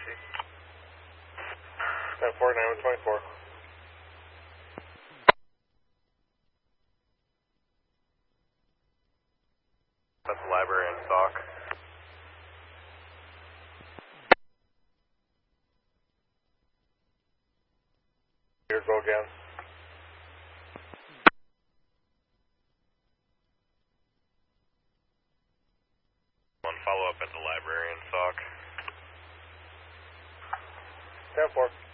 10-4, 9124. That's the library and stock. Here, go again. One follow-up at the library and stock. 10-4.